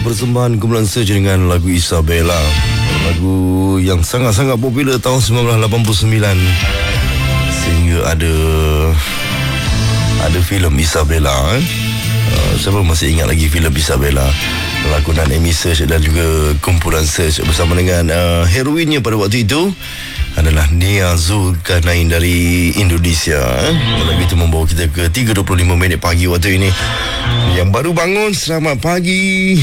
persembahan kumpulan Search dengan lagu Isabella. Lagu yang sangat-sangat popular tahun 1989. Sehingga ada filem Isabella. Siapa masih ingat lagi filem Isabella? Lakonan Amy Search dan juga kumpulan Search bersama dengan heroinnya pada waktu itu adalah Nia Zulkarnain dari Indonesia. Lagu itu membawa kita ke 3.25 minit pagi waktu ini. Yang baru bangun, selamat pagi.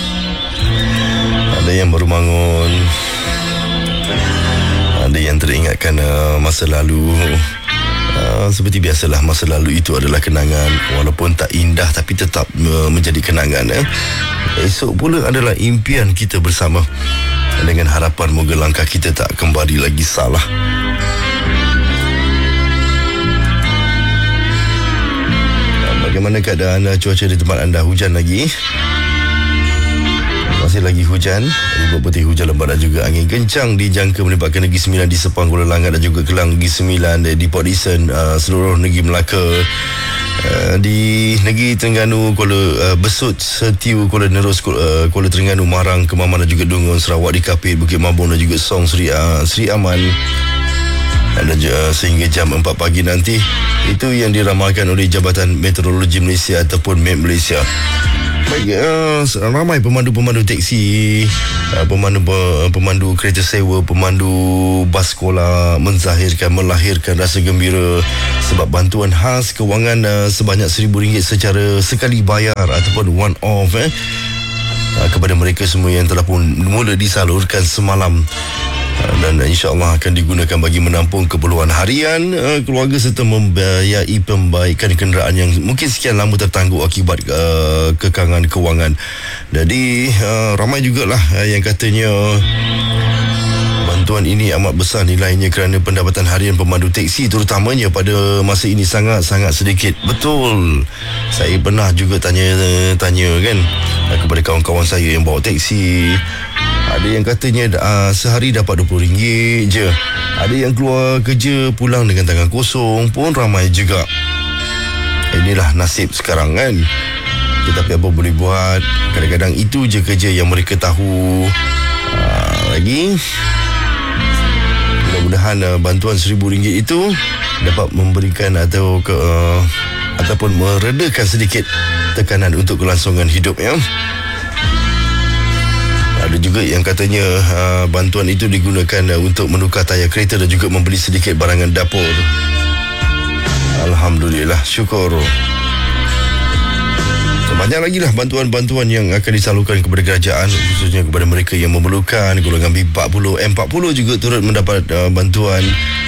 Ada yang baru bangun, ada yang teringatkan masa lalu. Seperti biasalah, masa lalu itu adalah kenangan. Walaupun tak indah tapi tetap menjadi kenangan. Esok pula adalah impian kita bersama, dengan harapan moga langkah kita tak kembali lagi salah. Bagaimana keadaan cuaca di tempat anda? Hujan lagi? Masih lagi hujan. Ribut putih, hujan lebat dan juga angin kencang dijangka melibatkan Negeri Sembilan di Sepang, Kuala Langat dan juga Kelang, Negeri Sembilan di Port Dickson, seluruh negeri Melaka, di Negeri Terengganu, Kuala Besut, Setiu, Kuala Nerus, Kuala Terengganu, Marang, Kemaman dan juga Dungun, Sarawak di Kapit, Bukit Mabung dan juga Song, Sri Aman. Dan sehingga jam 4 pagi nanti, itu yang diramalkan oleh Jabatan Meteorologi Malaysia ataupun MET Malaysia. Baik, ramai pemandu-pemandu teksi, pemandu kereta sewa, pemandu bas sekolah melahirkan rasa gembira sebab bantuan khas kewangan sebanyak RM1,000 secara sekali bayar ataupun one off kepada mereka semua yang telah pun mula disalurkan semalam. Dan insya-Allah akan digunakan bagi menampung keperluan harian keluarga serta membiayai pembaikan kenderaan yang mungkin sekian lama tertangguh akibat kekangan kewangan. Jadi ramai jugalah yang katanya bantuan ini amat besar nilainya kerana pendapatan harian pemandu teksi terutamanya pada masa ini sangat-sangat sedikit. Betul. Saya pernah juga tanya kan kepada kawan-kawan saya yang bawa teksi. Ada yang katanya sehari dapat RM20 je. Ada yang keluar kerja pulang dengan tangan kosong pun ramai juga. Inilah nasib sekarang kan. Tetapi apa boleh buat, kadang-kadang itu je kerja yang mereka tahu. Lagi mudah-mudahan bantuan RM1,000 itu dapat memberikan ataupun meredakan sedikit tekanan untuk kelangsungan hidup ya. Ada juga yang katanya bantuan itu digunakan untuk menukar tayar kereta dan juga membeli sedikit barangan dapur. Alhamdulillah, syukur. Banyak lagi lah bantuan-bantuan yang akan disalurkan kepada kerajaan, khususnya kepada mereka yang memerlukan. Golongan B40, M40 juga turut mendapat bantuan.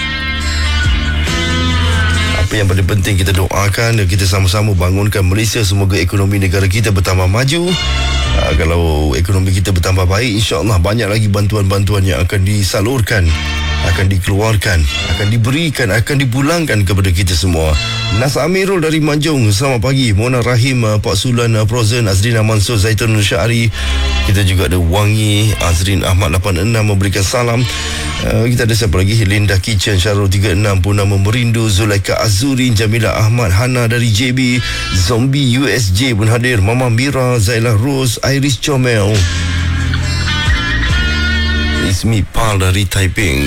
Apa yang paling penting, kita doakan, kita sama-sama bangunkan Malaysia. Semoga ekonomi negara kita bertambah maju. Kalau ekonomi kita bertambah baik, insya-Allah banyak lagi bantuan-bantuan yang akan disalurkan, akan dikeluarkan, akan diberikan, akan dipulangkan kepada kita semua. Nas Amirul dari Manjung, selamat pagi. Mona Rahim, Pak Sulan Frozen, Azrina Mansur, Zaitun Syari. Kita juga ada Wangi, Azrin Ahmad 86 memberikan salam. Kita ada siapa lagi? Linda Kitchen, Syarul 36, Purnama Merindu, Zulaika Azurin, Jamila Ahmad, Hana dari JB, Zombie USJ pun hadir, Mama Mira, Zailah Rose, Iris Comel, Ismi Pal dari Taiping.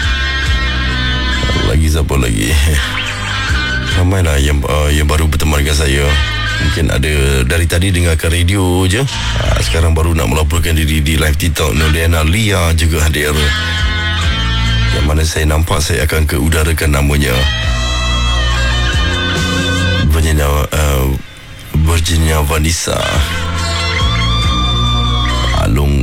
Lagi siapa lagi? Ramailah yang baru berteman dengan saya. Mungkin ada dari tadi dengarkan radio je, sekarang baru nak melaporkan diri di live TikTok. Noliana Lia juga hadir, yang mana saya nampak saya akan keudarakan namanya. Virginia Vanessa, Alung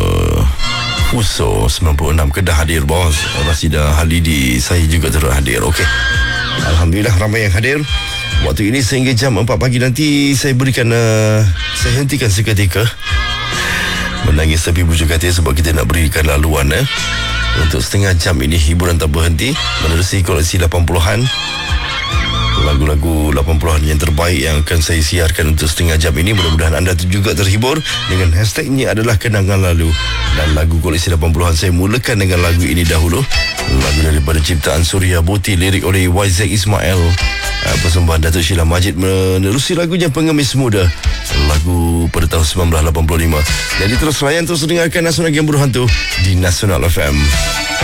Fuso 96 Kedah hadir bos. Rasida Halidi, saya juga turut hadir. Okey, alhamdulillah ramai yang hadir. Waktu ini sehingga jam 4 pagi nanti saya berikan saya hentikan seketika menangis tapi bujuk hati, sebab kita nak berikan laluan untuk setengah jam ini hiburan tak berhenti menerusi koleksi 80-an. Lagu-lagu 80-an yang terbaik yang akan saya siarkan untuk setengah jam ini. Mudah-mudahan anda juga terhibur dengan hashtagnya adalah kenangan lalu. Dan lagu koleksi 80-an saya mulakan dengan lagu ini dahulu. Lagu daripada ciptaan Surya Boti, lirik oleh YZ Ismail. Persembahan Datuk Sheila Majid menerusi lagunya Pengemis Muda. Lagu pada pada tahun 1985. Jadi terus layan, terus dengarkan Nasional Game Berhantu di Nasional FM.